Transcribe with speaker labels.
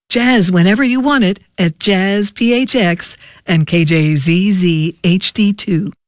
Speaker 1: Jazz whenever you want it at Jazz PHX and KJZZ HD2.